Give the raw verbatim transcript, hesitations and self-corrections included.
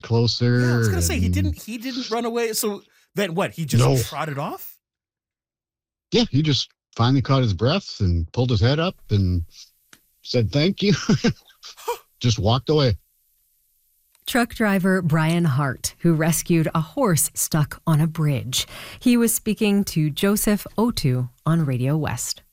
closer. Yeah, I was gonna say he and- didn't. He didn't run away. So then what? He just No. trotted off. Yeah, he just finally caught his breath and pulled his head up and said thank you. Just walked away. Truck driver Brian Hart, who rescued a horse stuck on a bridge. He was speaking to Joseph Otu on Radio West.